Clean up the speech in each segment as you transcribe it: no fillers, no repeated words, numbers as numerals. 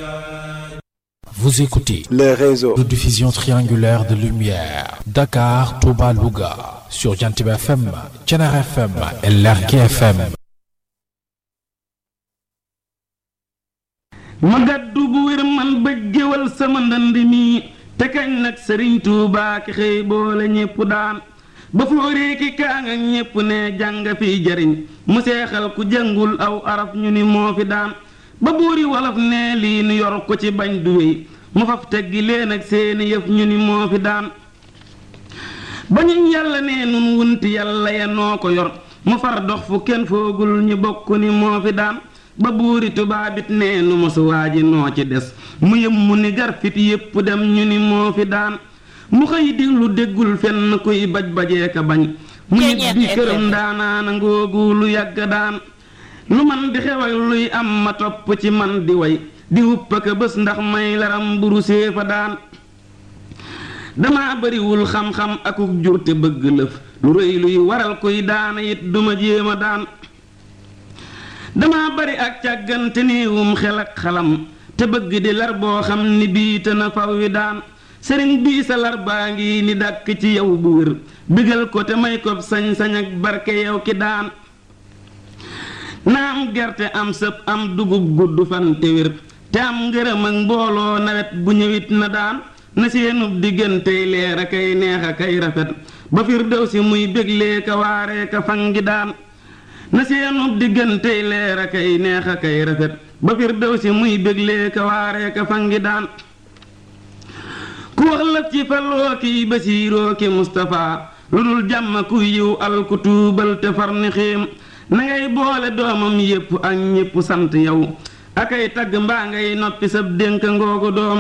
Vous écoutez les réseaux de diffusion triangulaire de lumière Dakar, Touba, Louga sur Jantib FM, Thiénaba FM et Lergui FM. ma gàddu bu wér man ba géwal sama ndand mi te kañ nag Sëriñ Tuubaa ki xëy boole ñépp daan ba fóoree ki kaa nga ñépp ne jàng fi jariñ mu seexal ku jàngul aw araf ñu ni moo fi daan ba buuri wolof ne lii nu yor ko ci bañ du wéy mu faf teggi leen ak seeni yëf ñu ni moo fi daan ba ñu yàlla ne nun wunti yàlla ya noo ko yor mu far dox fu kenn foogul ñu bokk ni moo fi daan ba buuri tubaabit ne nu mosu waaji noo ci des mu yëm mu ni garfit yépp dem ñu ni moo fi daan mu xëy diglu déggul fenn kuy baj bajee ka bañ mu ñibbi këram daanaana ngoogu lu yàgg daan lu man di xew ak luy am ma topp ci man di way di wuppa ka bés ndax may laram buru séefa daan dama bariwul xam-xam akuk jur te bëgg lëf lu rëy luy waral kuy daana it duma jéema daan dama bari ak càggante niwum xel ak xalam te bëgg di lar boo xam ni bii te na faw wi daan sëriñ bii sa lar baa ngi ni dàkk ci yow bu wér bigal ko te may ko sañ-sañ ak barke yow ki daan na am gerte am sëp am dugub gudd fan te wér te am ngërëm ak mbooloo nawet bu ñëwit na daan na seenub diggantey leer a kay neex a kay rafet ba firdawsi muy béglee ka waaree ka fangi daan na seenub diggantey leer a kay neex a kay rafet ba firdawsi muy béglee ka waaree ka fangi daan ku wax lëf ci faloo kiy basiiroo ki Mustapha lu dul jàmm ku yiw al ku tuubal te far ni xiim na ngay boole doomam yépp ak ñépp sant yow akay tagg mbaa ngay noppi sab dénk ngoogu doom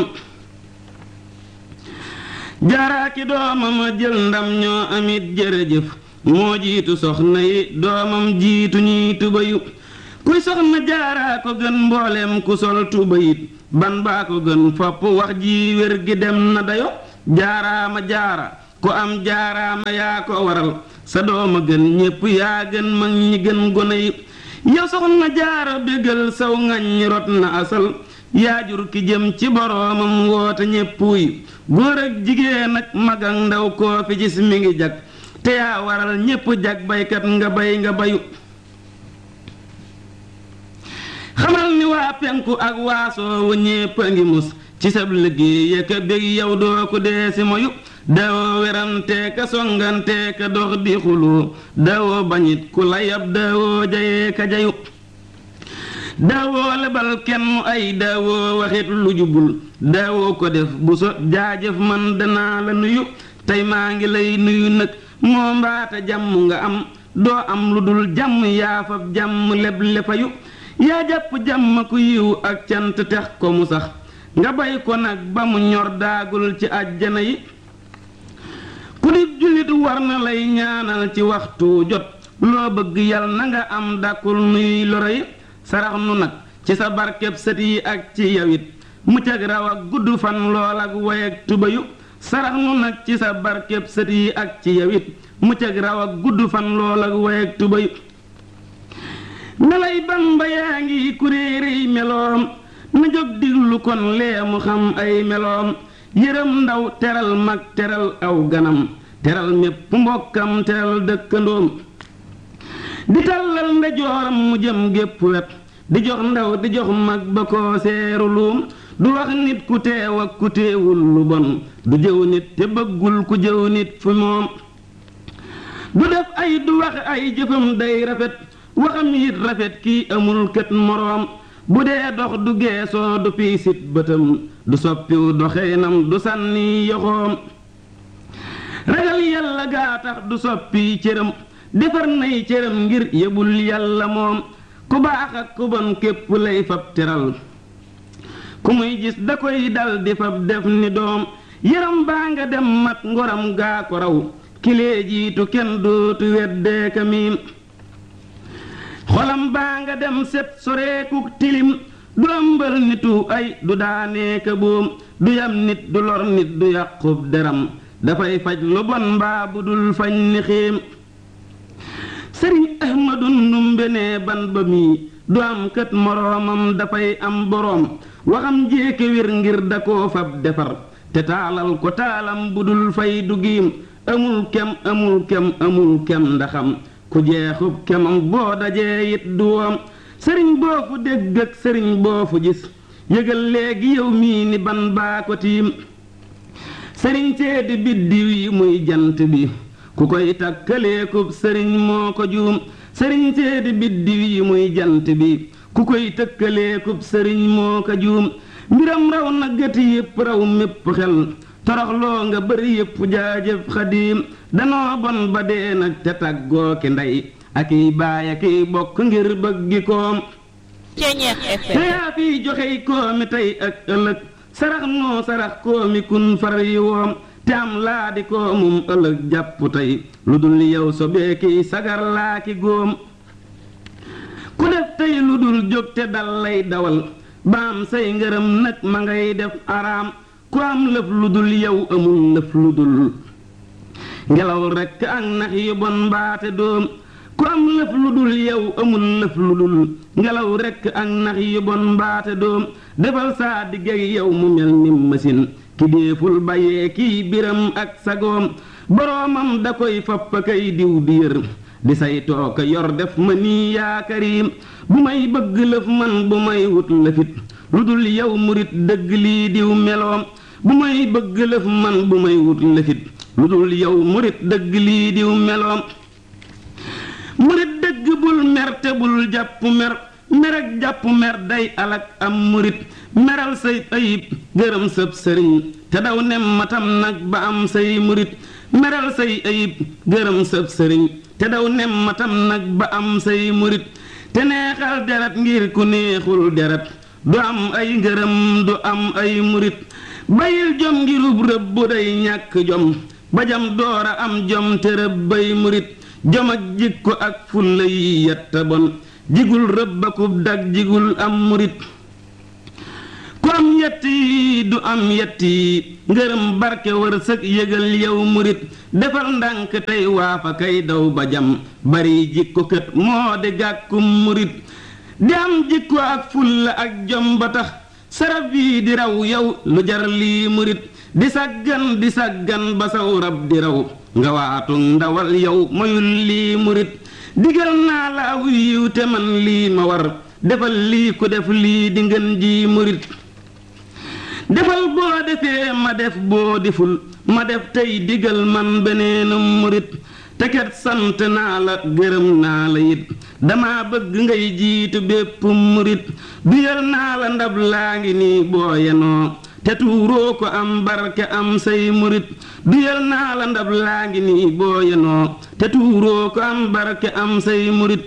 jaaraaki doomam a jël ndam ñoo amit jërëjëf moo jiitu soxna yi doomam jiitu ñiy tubayu kuy soxna jaaraa ko gën mbooleem ku sol tubayit ban baa ko gën fopp wax ji wér gi dem na dayo jaaraama jaara ku am jaaraama yaa ko waral sa dooma gën ñépp yaa gën mag ñi gën gone yi yow soxna jaara bégal saw ngañ rot na asal yaa jur ki jëm ci boroomam woote ñépp yi góor ak jigéen ak mag ak ndaw koo fi gis mi ngi jag te yaa waral ñépp jag baykat nga bay nga bayu xamal ni waa penku ak waasoo wu ñépp a ngi mus ci sab liggéey ka bég yow doo ko dee si moyu daawoo werante ka songante ka dox di xuloo daawoo bañit ku la yab daawoo jayee ka jayu daawoo lebal kenn ay daawoo waxit lu jubul daawoo ko def bu so jaajëf man danaa la nuyu tey maa ngi lay nuyu nag moo mbaata jàmm nga am doo am lu dul jàmm yaa fab jàmm leb lefayu yaa jàpp jàmm ku yiw ak cant tex ko mu sax nga bay ko nag ba mu ñor daagul ci àjjana yi ku di jullit war na lay ñaanal ci waxtu jot loo bëgg yal na nga am dàkkul nuy loro yi sarax nu nag ci sa barkeb sët yi ak ci yawit mucc ak raw ak gudd fan lool ak woy ak tubayu sarax nu nag ci sa barkeb sët yi ak ci yawit mucc ak raw ak gudd fan lool ak woy ak tubayu melay Bamba yaa ngi kuréeréy meloom na jóg diglu kon lee mu xam ay meloom yërëm ndaw teral mag teral aw ganam teral mépp mbokkam teral dëkkandoom di tàllal ndeyjooram mu jëm gépp wet di jox ndaw di jox mag ba ko seeru luum du wax nit ku teew ak ku teewul lu bon du jëw nit te bëggul ku jëw nit fu moom du def ay du wax ay jëfam day rafet waxam it rafet kii amul kët moroom bu dee dox du geesoo du piisit bëtam du soppiw doxeenam du sànni yoxoom ragal yàlla gaa tax du soppi cëram defar nay cëram ngir yebul yàlla moom ku baax ak ku bon képp lay fab teral ku muy gis da koy dal di fab def ni doom yaram baa nga dem mat ngoram gaa ko raw kilee jiitu kenn dootu weddee ka miim xolam baa nga dem set soreeku tilim du ëmbal nitu ay du daanee ka boom du yam nit du lor nit du yàqub deram dafay faj lu bon mbaa bu dul fañ ni xiim sëriñ ahmadu ndumbe ne ban ba mii du am kët moroomam dafay am boroom waxam jéeke wir ngir da koo fab defar te taalal ko taalam bu dul fay dugiim amul kem amul kem amul kem ndaxam ku jeexub kemam boo dajee it duwam sëriñ boo fu dégg ak sëriñ boo fu gis yëgal léegi yow mii ni ban baa ko tiim sëriñ seedi biddiw yi muy jant bi ku koy takkaleekub sëriñ moo ko juum sëriñ seedi biddiw yi muy jant bi ku koy tëkkaleekub sëriñ moo ko juum mbiram raw na gëti yépp raw mépp xel toroxloo nga bëri yépp jaajëf xadiim danoo bon ba dee nag te tàggoo ki ndey ak i baay ak i bokk ngir bëggi koom te yaa fiy joxey koomi tey ak ëllëg sarax noo sarax koomi kun far yi woom te am laa di koomum ëllëg jàpp tey lu dul yow sobee kiy sagar laa ki góom ku def tey lu dul jóg te dal lay dawal baam say ngërëm nag ma ngay def araam ku am lëf lu dul yow amul lëf lu dul ngelaw rekk ak nax yu bon mbaate doom ku am lëf lu dul yow amul lëf lu dul ngelaw rekk ak nax yu bon mbaate doom defal saa diggay yow mu mel ni machine ki déeful bayee kiy biram ak sagoom boroomam da koy fappa kay diw di yër di say tooka yor def ma nii yaa karim bu may bëgg lëf man bu may wut lëfit lu dul yow murit dëgg lii diw meloom bu may bëgg lëf man bu may wut lëfit lu dul yow murit dëgg lii diw meloom murit dëgg bul mer te bul jàpp mer mer ak jàpp mer day alak am murit meral say ayib gërëm sëb sëriñ te daw nem matam nag ba am say murit meral say ayib gërëm sëb sëriñ te daw nem matam nag ba am say murit te neexal deret ngir ku neexul deret du am ay ngërëm du am ay murit bayil jom ngirub rëbb bu day ñàkk jom ba jam doora am jom te rëbbay murit jom ak jikko ak fulla yi yetta bon jigul rëbbakub dag jigul am murit ku am yett yi du am yett yi ngërëm barke wërsëg yëgal yow murit defal ndànk tey waafa kay daw ba jam bari jikko kët moo di gàkkum murit di am jikko ak fulla ak jom ba tax sarab yi di raw yow lu jar lii murit di saggan ba saw rab di raw nga waatu ndawal yow moyul lii murit digal naa la aw yiw te man lii ma war defal lii ku def lii di ngeen ji murit defal boo defee ma def boo deful ma def tey digal man beneenum murit te kat sant naa la gërëm naa la it dama bëgg ngay jiitu bépp murit duyal naa la ndab laa ngi nii boo yenoo te tuuroo ko am barke am say murit duyal naa la ndab laa ngi nii boo yenoo te tuuroo ko am barke am say murit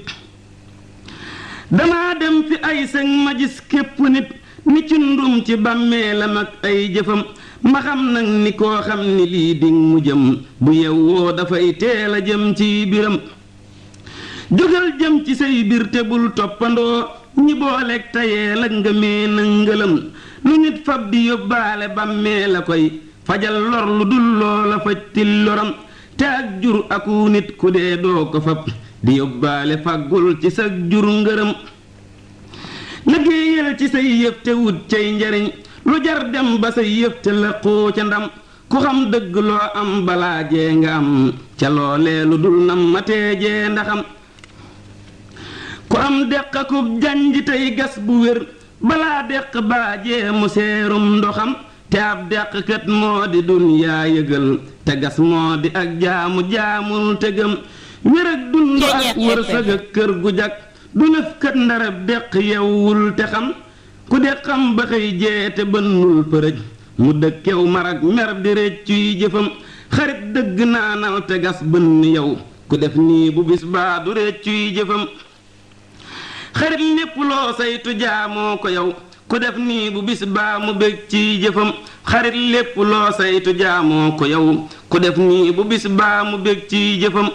dama dem fi ay sëñ ma gis képp nit ni ci ndum ci bàmmeelam ak ay jëfam ma xam nag ni koo xam ni lii ding mu jëm bu yewwoo dafay teel a jëm ci biram jógal jëm ci say bir te bul toppandoo ñi booleeg tayeel ak nga meena ngëlam lu nit fab di yóbbaale bàmmee la koy fajal lor lu dul loola fajtil loram te ak jur aku nit ku dee doo ko fab di yóbbaale faggul ci sa jur ngërëm liggéeyal ci say yëf te wut cay njariñ lu jar dem ba say yëf te laqoo ca ndam ku xam dëgg loo am balaa jee nga am ca loolee lu dul nam ma teejee ndaxam ku am deq akub janj tey gas bu wér balaa deq baajee mu seerum ndoxam te ab deq kat moo di dunyaa yëgal te gas moo di ak jaamu jaamul te gëm wér ak dund ak wërsëg ak kër gu jag du lëf kat ndarab deq yewwul te xam ku de xam ba xëy jee te bënnul përëj mu dëkkew marag mer di réccuy jëfam xarit dëgg naanal te gas bënn yow ku def nii bu bis baa du réccuy jëfam xarit lépp loo saytu jaamoo ko yow ku def nii bu bis baa mu bég ciy jëfam xarit lépp loo saytu jaamoo ko yow ku def nii bu bis baa mu bég ciy jëfam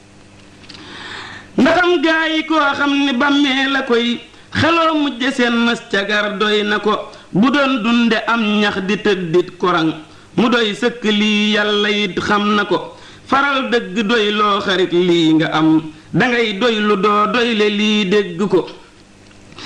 ndaxam gaa yi koo xam ni bàmmee la koy xeloo mujje seen nas cagar doy na ko bu doon dunde am ñax di tëddit korang mu doy sëkk lii yàlla it xam na ko faral dëgg doy loo xarit lii nga am dangay doy lu doo doyle lii dégg ko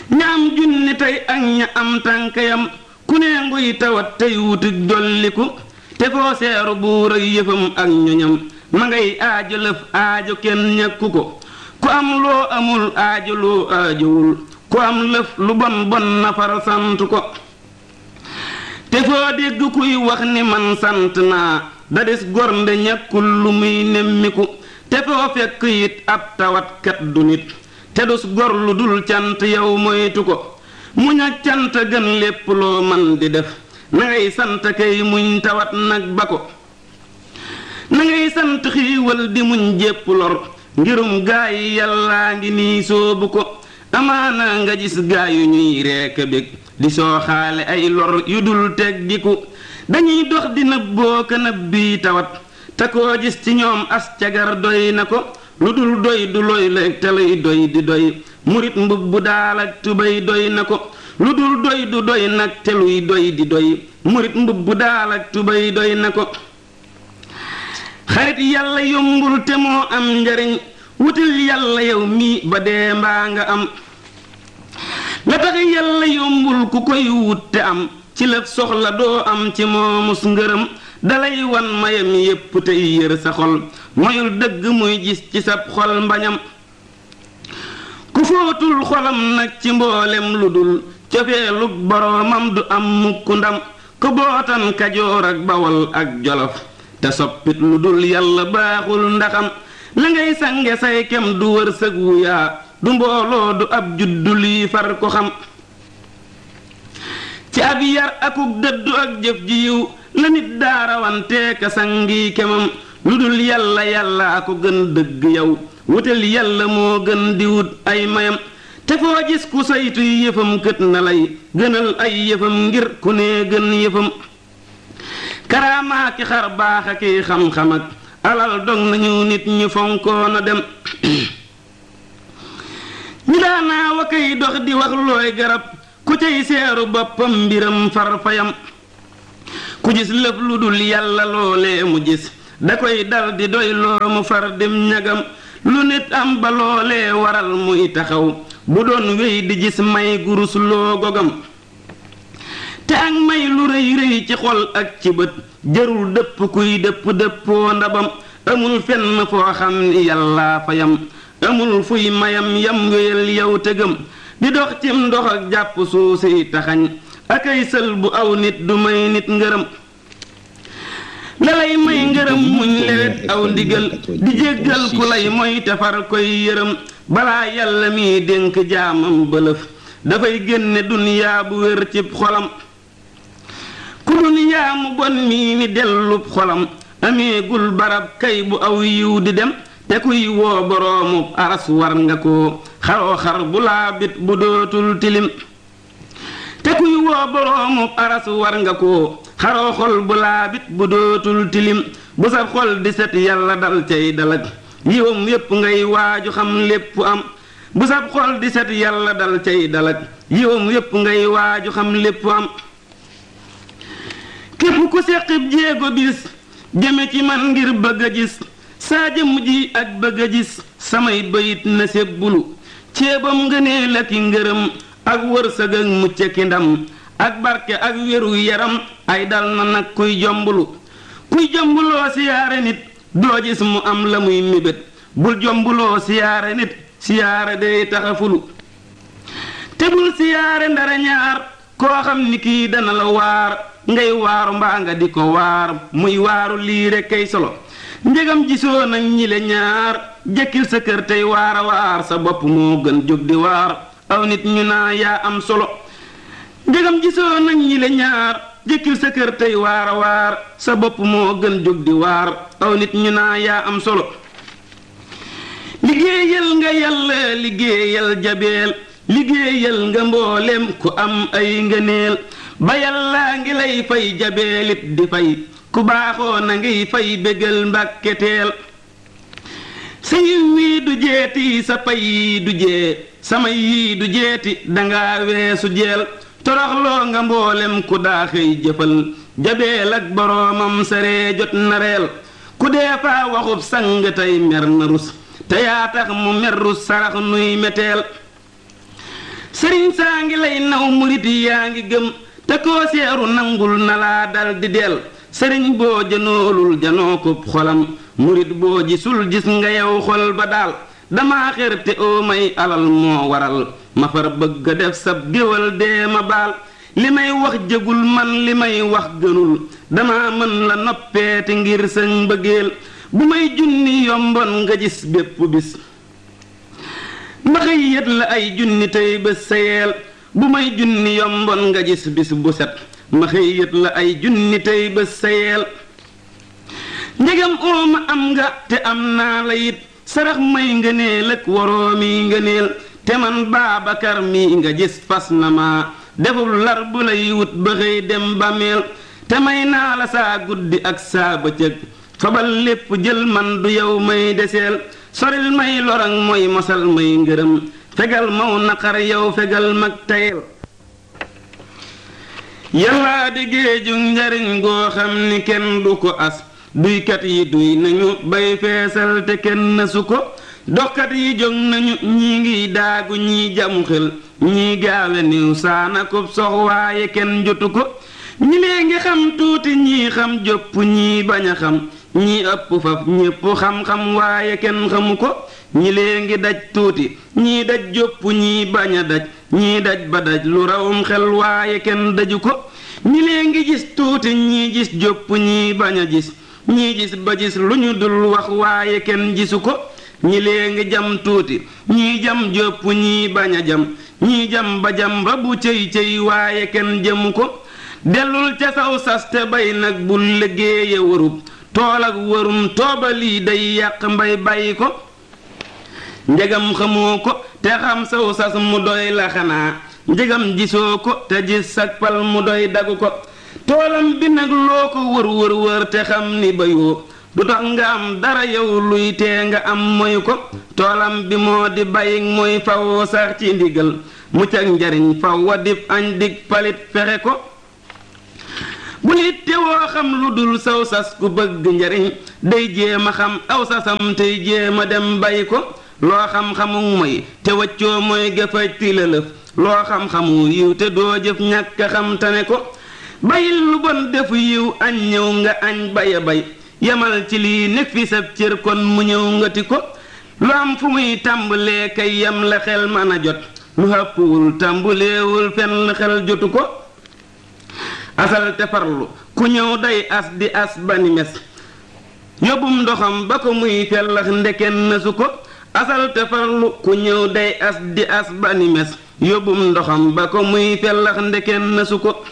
ña am junni tey ak ña am tànkayam ku ne nguy tawat tey wutik dolliku te foo seeru buur ak yëfam ak ñoñam ma ngay aajo lëf aajo kenn ñekku ko ku am loo amul aajo loo aajowul ku am lëf lu bon bon nafar sant ko te foo dégg kuy wax ni man sant naa da des gor nde ñekkul lu muy nemmiku te foo fekk it ab tawatkat du nit te dus gor lu dul cant yow moytu ko muñ ak cant gën lépp loo man di def na ngay sant kay muñ tawat nag ba ko na ngay sant xiiwal di muñ jépp lor ngirum gaa yi yàllaa ngi nii soobu ko amaana nga gis gaa yu ñuy reeka bég di sooxaale ay lor yu dul teggiku dañuy dox di nëbboo ka nëbbi tawat te koo gis ci ñoom as cagar doy na ko lu dul doy du loy la te luy doy di doy murit mbubb daal ak tubéy doy na ko lu dul doy du doy nag te luy doy di doy murit mbubb daal ak tubéy doy na ko xarit yàlla yombul te moo am njariñ wutil yàlla yow mii ba dee mbaa nga am la tax yàlla yombul ku koy wut te am ci lëf soxla doo am ci moomus ngërëm dalay wan mayam yépp tey yër sa xol moyul dëgg muy gis ci sab xol mbañam ku fóotul xolam nag ci mboolem lu dul cofeelug boroomam du am mukk ndam ko bootan kajoor ak bawol ak jolof te soppit lu dul yàlla baaxul ndaxam la ngay sange say kem du wërsëg wu yaa du mbooloo du ab juddu lii far ko xam ci ab yar akuk dëddu ak jëf ji yiw la nit daarawantee ka sangi kemam lu dul yàlla yàllaa ko gën dëgg yow wutal yàlla moo gën di wut ay mayam te foo gis ku saytu yëfam kët na lay gënal ay yëfam ngir ku ne gën yëfam karaamaa ki xar baax ak i xam-xam ak alal dog nañu nit ñu fonkoon a dem ñi daanaa wa kay dox di wax looy garab ku cay seeru boppam mbiram far fayam ku gis lëf lu dul yàlla loolee mu gis da koy dal di doy loo mu far dem ñagam lu nit am ba loolee waral muy taxaw bu doon wéy di gis may gurus loo gogam te ak may lu rëy rëy ci xol ak ci bët jërul dëpp kuy dëpp dëppoo ndabam amul fenn foo xam ni yàllaa fayam amul fuy mayam yam wéyal yow tëgam di dox cim ndox ak jàpp suusi taxañ akay sël bu aw nit du may nit ngërëm la lay may ngërëm muñ lewet aw ndigal di jéggal ku lay moy tefar koy yërëm balaa yàlla mi dénk jaamam bëlëf dafay génne duniyaa bu wér cib xolam ku duniyaa mu bon mii ni dellub xolam ameegul barab kay bu aw yiw di dem te kuy woo boroomu aras war nga ko xaroo xar bu laabit bu dootul tilim te kuy woo boroomu aras war nga ko xaroo xol bu laabit bu dootul tilim bu sab xol di set yàlla dal cay dalag yiwam yépp ngay waaju xam lépp am bu sab xol di set yàlla dal cay dalag yiwam yépp ngay waaju xam lépp am képp ku seqib jéego bis jëme ci man ngir bëgg a gis saa jëmm ji ak bëgg a gis samay bayit na sébbulu ceebam ngënee la ki ngërëm ak wërsëg ak mucc ki ndam ak barke ak wéru yaram ay dal na nag kuy jombulu kuy jombuloo siyaare nit doo gis mu am la muy mébét bul jombuloo siyaare nit siyaare day taxafulu te bul siyaare ndara ñaar koo xam ni kii dana la waar ngay waaru mbaa nga di ko waar muy waaru lii rekk kay solo njegam gisoo nag ñi le ñaar jëkkil sa kër tey waara waar sa bopp moo gën jóg di waar aw nit ñu naa yaa am solo njegam gisoo nag ñi le ñaar jëkkil sa kër tey waara waar sa bopp moo gën jóg di waar aw nit ñu naa yaa am solo liggéeyal nga yàlla liggéeyal jabeel liggéeyal nga mboolem ku am ay ngëneel ba yàllaa ngi lay fay jabeelit di fay ku baaxoo na ngiy fay bégal mbàkketeel sa yiw wii du jeeti sa pay yii du jee sama yii du jeeti danga weesu jeel toroxloo nga mboolem ku daa xëy jëfal jabeel ak boroomam saree jot na reel ku dee faa waxub sang tey mer na rus te yaa tax mu mer rus sarax nuy meteel sëriñ saa ngi lay naw murit yaa ngi gëm te koo seeru nangul na laa dal di del sëriñ boo janoolul janoo ko xolam murit boo gisul gis nga yow xol ba daal dama xer te oo may alal moo waral ma far bëgg a def sab géwal dee ma baal li may wax jëgul man li may wax gënul dama mën la noppeeti ngir sëñ bëggeel bu may junni yombon nga gis bépp bis ma xëy yët la ay junni tey bés sa yeel bu may junni yombon nga gis bis bu set ma xëy yët la ay junni tey bés sa yeel njegam ooma am nga te am naa la it sarax may ngëneel ak woroomi ngëneel te man Baabakar mi nga gis fas na ma deful lar bu lay wut ba xëy dem bàmmeel te may naa la saa guddi ak saa bëccëg fabal lépp jël man du yow may deseel soril may lorang mooy mosal may ngërëm fegal maw naqar yow fegal mag tayel yàllaa di géeju njariñ goo xam ni kenn du ko as duykat yi duy nañu bay feesal te kenn nasu ko doxkat yi jóg nañu ñii ngi daagu ñii jamu xel ñii gaawe niw saana ko sox waaye kenn jotu ko ñi lee ngi xam tuuti ñii xam jopp ñii bañ a xam ñii ëpp faf ñépp xam-xam waaye kenn xamu ko ñi lee ngi daj tuuti ñii daj jopp ñii bañ a daj ñii daj ba daj lu rawum xel waaye kenn daju ko ñi lee ngi gis tuuti ñii gis jopp ñii bañ a gis ñii gis ba gis lu ñu dul wax waaye kenn gisu ko ñi lee ngi jam tuuti ñii jam jopp ñii bañ a jam ñii jam ba jam ba bu cëy cëy waaye kenn jëmu ko dellul ca saw sas te bay nag bul liggéeye warub tool ak warum toobali day yàq mbay bàyyi ko njegam xamoo ko te xam saw sas mu doy la xanaa njegam gisoo ko te gis sak pal mu doy dagu ko toolam bi nag loo ko wër te xam ni bayoo du tax nga am dara yow luy tee nga am moy ko toolam bi moo di bay mooy faw sax ci ndigal mucc ak njariñ faw wa dib añ dig palit fexe ko bu nit te woo xam lu dul saw sas ku bëgg njariñ day jéem a xam aw sasam tey jéem a dem bay ko loo xam-xamu mooy te waccoo mooy gafaj ti la lëf loo xam-xamu yiw te doo jëf ñàkk a xam tane ko bayil lu bon defu yiw añ ñëw nga añ baya bay yamal ci lii nekk fi sab cër kon mu ñëw ngati ko lu am fu muy tàmbalee kay yam la xel mën a jot lu hàppuwul tàmbuleewul fenn xel jotu ko asal te farlu ku ñëw day as di as bani mes yóbbum ndoxam ba ko muy fellax ndeken na su ko asal te farlu ku ñëw day as di as bani mes yóbbum ndoxam ba ko muy fellax ndeken na su ko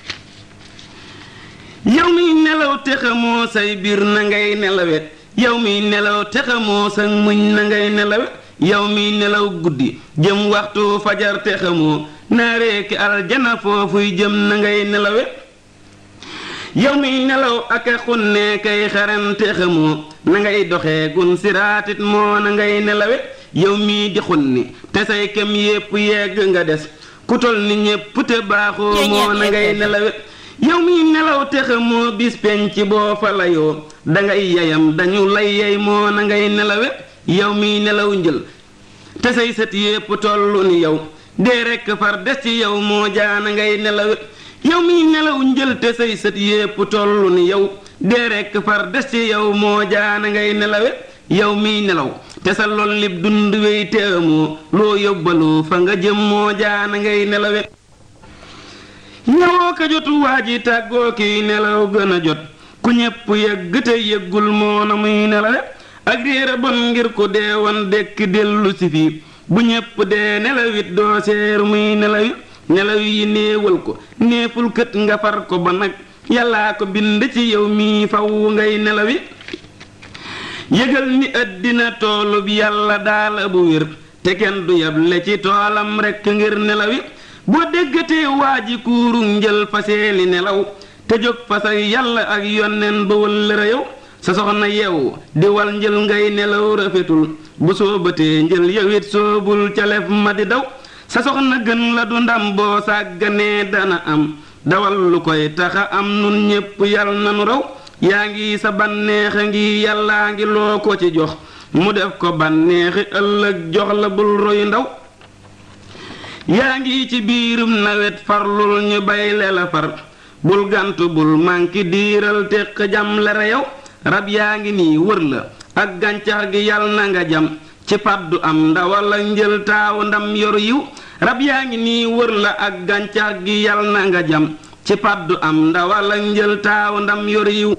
yow miy nelaw te xamoo say biir na ngay nelawe yow miy nelaw te xamoo sa muñ na ngay nelawe yow miy nelaw guddi jëm waxtu fajar te xamoo naareeki aljana foofuy jëm na ngay nelawe yow miy nelaw ak a xunne kay xaran te xamoo na ngay doxee gun siraatit moo na ngay nelawe yow mii di xunni te say kem yépp yegg nga des ku tol ni ñépp te baaxoo moo na ngay nelawe yow miy nelaw te xamoo bis penc boo fa layoo dangay yayam dañu lay yey moo na ngay nelawe yow miy nelaw njël te say sët yépp tollu ni yow dee rekk far des ci yow moo jaana ngay nelawe yow miy nelaw njël te say sët yépp tollu ni yow dee rekk far des ci yow moo jaana ngay nelawe yow miy nelaw te sa lool lib dund wey te amoo loo yóbbaloo fa nga jëm moo jaana ngay nelawe ñëwoo ko jotu waa ji tàggoo kiy nelaw gën a jot ku ñépp yëgg te yëggul moo na muy nelawe ak réera bon ngir ku deewoon dekk dellu si fii bu ñépp dee nelawit doo seeru muy nelawi nelaw yi néewal ko néeful kët nga far ko ba nag yàllaa ko bind ci yow mii faw ngay nelawi yëgal ni àddina toolub yàlla daala bu wér te kenn du yable ci toolam rekk ngir nelawi boo déggatee waa ji kuuru njël faseeli nelaw te jóg fasay yàlla ak yonnen ba wëllëra yow sa soxna yeewu di wal njël ngay nelaw rafetul bu soobatee njël yowit soobul ca lef ma di daw sa soxna gën la du ndam boo sàgganee dana am dawal lu koy taxa am nun ñépp yal nanu raw yaa ngi sa banneexa ngi yàllaa ngi loo ko ci jox mu def ko banneexi ëllëg jox la bul roy ndaw yaa ngi ci biirum nawet farlul ñu bayle la far bul gantu bul manki diiral teq jam lere yow rab yaa ngi nii wër la ak gàncax gi yal na nga jam ci paddu am ndawal ak njël taaw ndam yor yiw rab yaa ngi nii wër la ak gàncax gi yal na nga jam ci paddu am ndawal ak njël taaw ndam yor yiw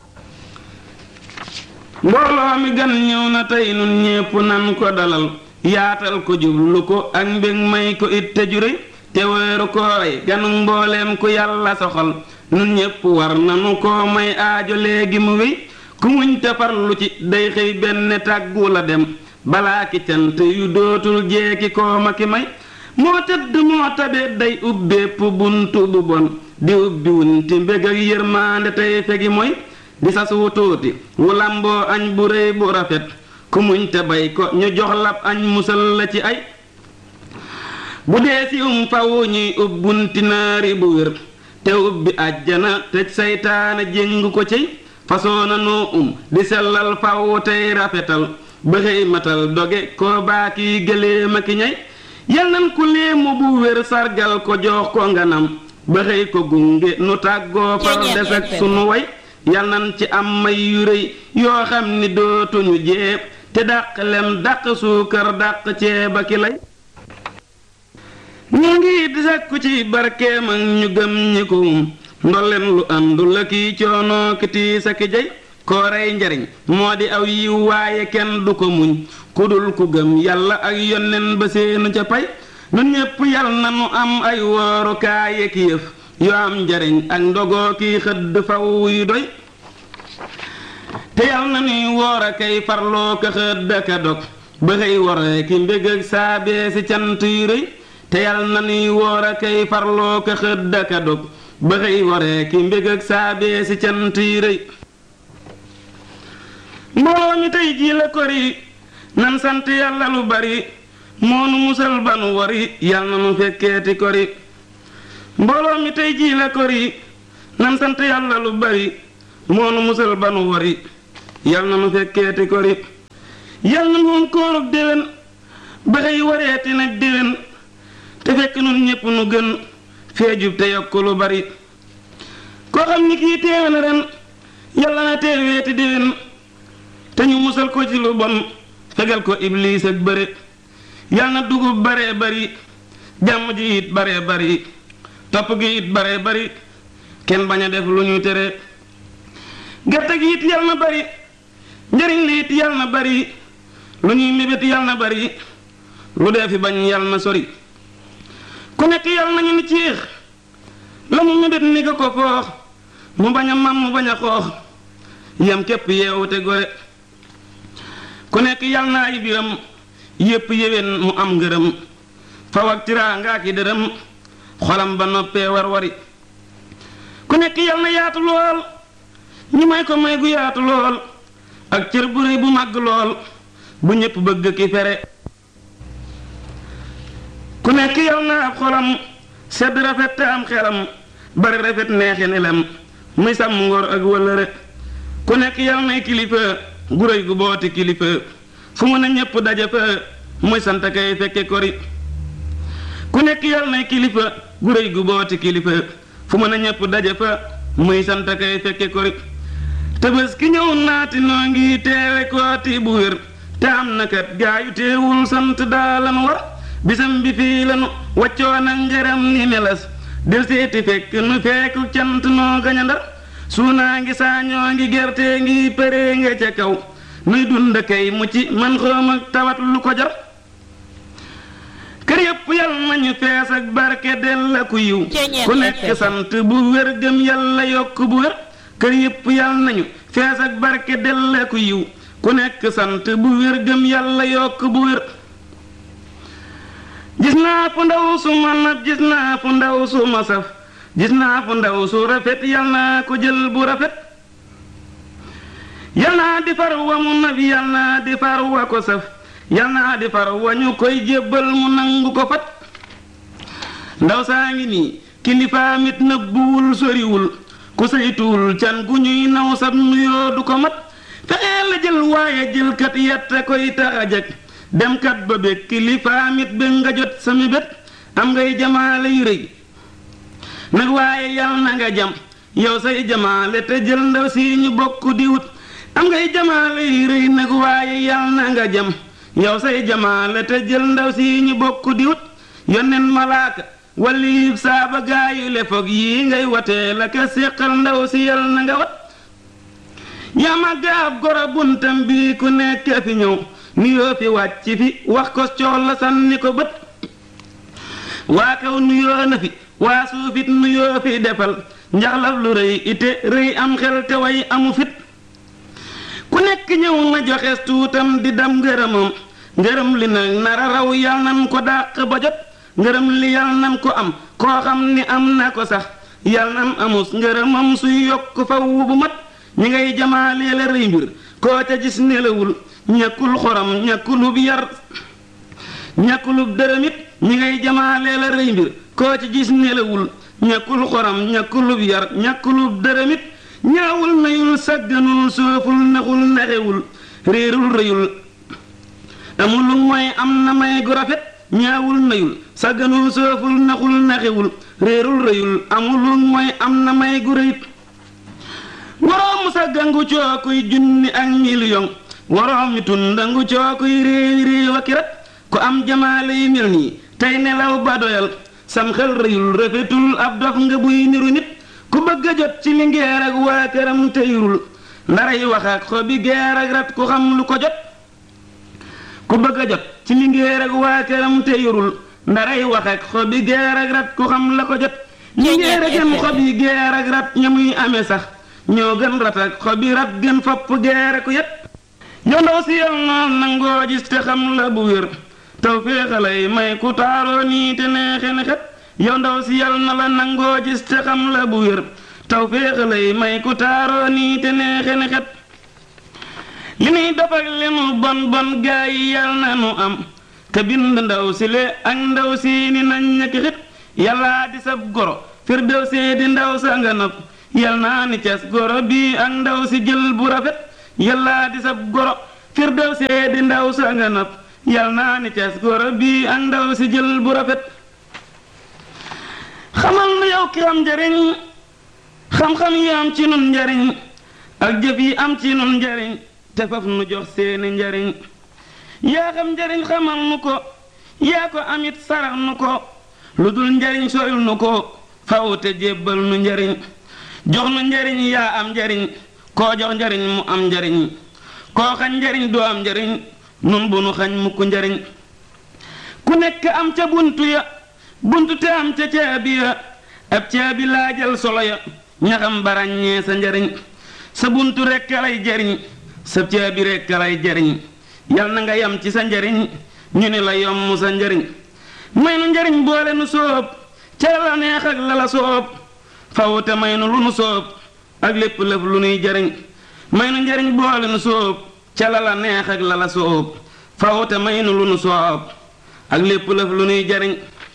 mbooloo mi gan ñëw na tey nun ñépp nan ko dalal yaatal ko jublu ko ak mbég may ko it te jure te weeru koorey ganu mbooleem ku yàlla soxal nun ñépp war nanu ko may aajo léegi mu wéy ku muñ te farlu ci day xëy benn tàggu la dem balaa ki cant yu dootul jeeki kooma ki may moo tëdd moo tabe day ubbeepp buntu bu bon di ubbi wunti mbég ak yërmaande tey fegi mooy di sas wu tuuti wu lamboo añ bu réy bu rafet ku muñ te bay ko ñu jox lab añ musal la ci ay bu dee si fawu ñuy ubbunti naari bu wér te ubbi àjjana tëj saytaane jéng ko cey fasoona noo di sellal fawu tey rafetal ba xëy matal doge koo baaki gëléem a ki ñay yal nan ku léemu bu wér sargal ko jox ko nganam ba xëy ko gunge nu tàggoo far des ak sunu way yal nan ci am may yu rëy yoo xam ni dootuñu jeeb te dàq lem dàq suukar dàq ceeba ki lay ñu ngi di sakku ci barkeem ak ñu gëm ñi ko ndolleen lu àndul la kiy coonoo ki tiis ak jey koorey njariñ moo di aw yiw waaye kenn du ko muñ ku dul ku gëm yàlla ak yonnen ba seenu ca pay nun ñépp yal na nu am ay woorukaay ki yëf yoo am njariñ ak ndogoo kiy xëdd faw yu doy te yal na nuy woor a kay farloo ka xëdd ka dog ba xëy wore ki mbég ak saabee si cant yu rëy te yal na nuy woor a kay farloo ka xëdd ka dog ba xëy wore ki mbég ak saabee si cant yu rëy mbooloo mi tey jii la kori nan sant yàlla lu bari moonu musal banu wari yal na nu fekkeeti kori mbooloo mi tey jii la kori nan sant yàlla lu bari moonu musal banu wari yal na nu fekkeeti kori yal na moom koorug déwén ba xëy wareeti nag déwén te fekk nun ñépp nu gën feejub te yokk lu bari koo xam ni kii teewe na ren yàlla na teeweeti déwén te ñu musal ko ci lu bon fegal ko ibliis ak bëre yal na dugub bare bari jàmm ji it bare bari topp gi it bare bari kenn bañ a def lu ñu tere gerte gi it yal na bari njariñ li it yal na bari lu ñuy mébét yal na bari lu dee fi bañ yal na sori ku nekk yal nañu ni ciix la mu mébét ni ko ko foox mu bañ a mam mu bañ a xoox yam képp yeewu te gore ku nekk yal na ay biram yépp yéwén mu am ngërëm faw ak tiraanga ki dërëm xolam ba noppee war wari ku nekk yal na yaatu lool ñi may ko may gu yaatu lool ak cër bu réy bu màgg lool bu ñépp bëgg ki fere ku nekk yal na ab xolam sedd rafet te am xelam bari rafet neexi nelam muy sàmm ngor ak wëllëre ku nekk yal nay kilifa gu réy gu booti kilifa fu mu ne ñépp daje fa muy sant kay fekke kori ku nekk yal nay kilifa gu réy gu booti kilifa fu mu ne ñépp daje fa muy sant kay fekke kori tëbës ki ñëw naati noo ngi teewe kooti bu wér te am na kat gaayu teewul sant daalan war bisam bi fii lanu waccoon ak njëram ni melas del seeti fekk nu fekku cant noo gaña ndar suunaa ngi saañoo ngi gerte ngi përee nga ca kaw nuy dund kay mu ci man xoom ak tawat lu ko jar kër yépp yal nañu fees ak barke del la ku yiw ku nekk sant bu wér gëm yàlla yokk bu wér kër yépp yal nañu fees ak barke del la ku yiw ku nekk sant bu wér gëm yàlla yokk bu wér gis naa fu ndaw su ma nab gis naa fu ndaw su ma saf gis naa fu ndaw su rafet yal naa ko jël bu rafet yal naa di far wa mu nab yal naa di far wa ko saf yal naa di far wa ñu koy jébbal mu nangu ko fat ndaw saa ngi nii kilifaam it nëbbuwul soriwul ku saytuwul can gu ñuy naw sab nuyoo du ko mat fexee la jël waaye jël kat yetta koy tax a jag dem kat ba bég kilifaam it ba nga jot sami bét am ngay jamaale yu rëy nag waaye yal na nga jam yow say jamaale te jël ndaw si ñu bokk di wut am ngay jamaale yu rëy nag waaye yal na nga jam yow say jamaale te jël ndaw si ñu bokk di wut yónneen malaaka wali saaba gaayu lefoog yi ngay watee la ka séqal ndaw si yal na nga wat yaa màgga ab goro buntam bi ku nekk fi ñëw nuyoo fi wàcc fi wax ko cool la sànni ko bët waa kaw nuyoo na fi waa suufit nuyoo fi defal njaxlaf lu rëy ite rëy am xel te way amu fit ku nekk ñëw na joxes tuutam di dam ngërëmam ngërëm li nag nara raw yal nan ko dàq ba jot ngërëm li yal nan ko am koo xam ni am na ko sax yal nan amus ngërëmam suy yokk faw bu mat ñi ngay jamaalee la rëy mbir koo ca gis nelawul ñàkkul xoram ñàkkulub yar ñàkkulub dërëmit ñi ngay jamaalee la rëy mbir koo ca gis nelawul ñàkkul xoram ñàkkulub yar ñàkkulub dërëmit ñaawul nayul sagganul sooful naxul naxewul réerul rëyul amul lu mooy am na may gu rafet ñaawul nayul sagganul sooful naxul naxewul réerul rëyul amul lu mooy am na may gu rëyit waroomu saggangu cookuy junni ak million waroomi tundangu cookuy réew ak rat ku am jamaale yi mel nii tey nelaw ba doyal sam xel rëyul rafetul ab dof nga buy niru nit ku bëgg a jot ci lingeer ak waa këram te yurul ndaray wax ak xobi geer ak rat ku xam lu ko jot ku bëgg a jot ci lingeer ak waa këram te yurul ndaray wax ak xobi geer ak rat ku xam la ko jot lingeer a gën xobi geer ak rat ña muy amee sax ñoo gën rat ak xobi rat gën fopp geer ku yet yow ndaw si yal noon nangoo gis te xam la bu wér taw féexalay may ku taaroo nii te neexe ne xet yow ndaw si yal na la nangoo gis te xam la bu wér taw féexalay may ku taaroo nii te neexe ne xet li nuy def ak li nu bon bon gaa yi yal na nu am ka bind ndaw si le ak ndaw si ni nañ ña ki xit yàllaa di sab goro firdew see di ndaw sa nga nopp yal naa ni cas goro bi ak ndaw si jël bu rafet yàllaa di sab goro firdew see di ndaw sa nga nopp yal naa ni cas goro bi ak ndaw si jël bu rafet xamal nu yow ki am njariñ xam-xam yi am ci nun njariñ ak jëf yi am ci nun njariñ te faf nu jox seeni njariñ yaa xam njariñ xamal nu ko yaa ko amit sarax nu ko lu dul njariñ soyul nu ko faw te jébbal nu njariñ jox nu njariñ yaa am njariñ koo jox njariñ mu am njariñ koo xañ njariñ doo am njariñ nun bu nu xañ mukk njariñ ku nekk am ca buntu ya buntu te am ca caabi ya ab caabi laajal solo ya ñaxam baraññee sa njariñ sa buntu rekk lay jariñ sa caabi rekk lay jariñ yal na nga yam ci sa njariñ ñu ni la yomb sa njariñ may nu njariñ boole nu soob ca la neex ak la la soob faw te may nu lu nu soob ak lépp lëf lu nuy jariñ may nu njariñ boole nu soob ca la la neex ak la la soob faw te may nu lu nu soob ak lépp lëf lu nuy jariñ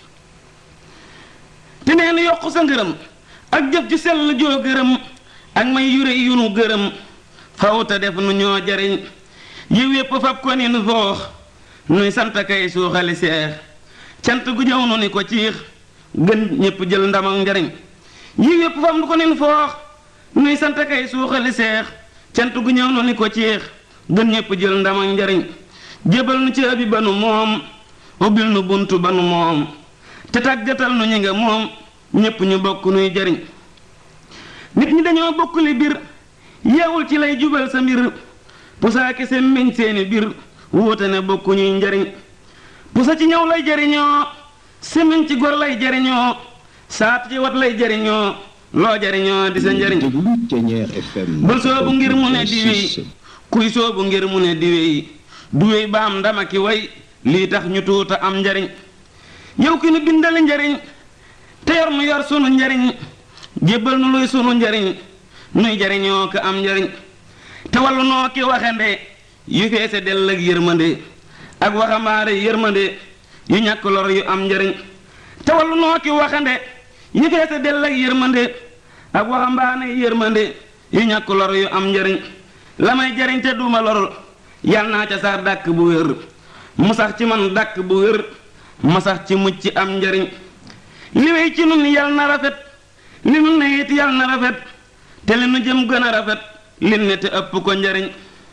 te nee nu yokk sa ngërëm ak jëf ju sell joo gërëm ak may yure yu nu gërëm faw te def nu ñoo jariñ yiw yépp fab ko ni nu foox nuy sant kay suuxali seex cant gu ñëw nu ni ko ciix gën ñépp jël ndam ak njariñ yiw yépp fab nu ko ni nu foox nuy sant kay suuxali seex cant gu ñëw nu ni ko ciix gën ñépp jël ndam ak njariñ jébal nu ci abi ba nu moom ubbil nu buntu ba nu moom te tàggatal nu ñi nga moom ñépp ñu bokk nuy jariñ nit ñi dañoo bokk li bir yeewul ci lay jubal sa mbir pusaake seen meñ seeni bir wuute ne bokku ñuy njariñ pusa ci ñëw lay jariñoo semeñ ci gor lay jariñoo saat ci wat lay jariñoo loo jariñoo di sa njariñ bul soobu ngir mu ne di wéy kuy soobu ngir mu ne di wéy du wéy ba am ndama ki way lii tax ñu tuuta am njariñ yow ki nu bindali njariñ te yor nu yor sunu njariñ jébbal nu luy sunu njariñ nuy jariñoo ko am njariñ te wallu noo ki waxande yu feese dell ak yërmande ak waxambaane yërmande yu ñàkk lor yu am njariñ te wallu noo ki waxande yu feese dell ak yërmande ak waxambaane yërmande yu ñàkk lor yu am njariñ la may jariñ te duma lorul yal naa ca sax dàkk bu wér mu sax ci man dàkk bu wér ma sax ci mucc am njariñ li wey ci nun yal na rafet li nu ne it yal na rafet te li nu jëm gën a rafet li ne te ëpp ko njariñ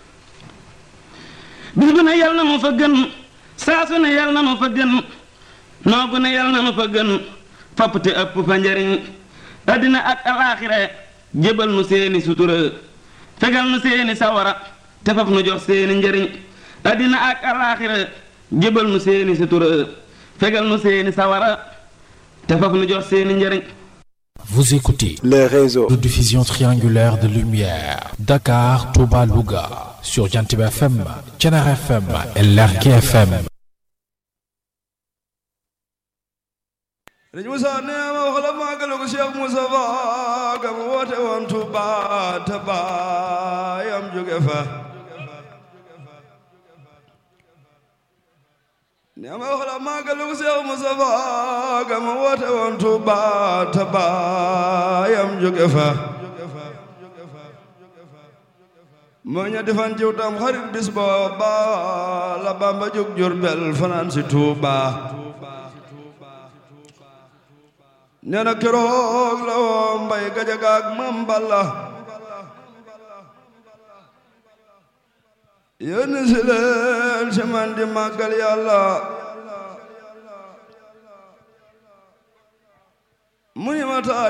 bis bu ne yal na nu fa gën saa su ne yal na nu fa gën noogu ne yal na nu fa gën fopp te ëpp fa njariñ addina ak alaaxira jébal nu seeni sutura fegal nu seeni sawara te faf nu jox seeni njariñ addina ak alaaxira jébal nu seeni sutura fegal nu seeni sawara te faf nu jox seeni njariñ. Vous écoutez les réseaux de diffusion triangulaire de lumière Dakar, Touba, Louga sur Jantib FM, Thiénaba FM et Lergui FM. Sëriñ Musaa nee ma wax la màggalu ko Cheikh Moustapha ga mu woote woon Touba te baayam jóge fa nee ma wax la màggalu ko Cheikh Moustapha ga mu woote woon Touba te baayam jóge fa moo ñetti fan ciw tam xarit bis booba la Bamba jóg Jurbel fanaan si Touba nee na keroog la woo Mbay Gajaga ak Mam Balla yónni si leen si man di màggal Yàlla mu ni ma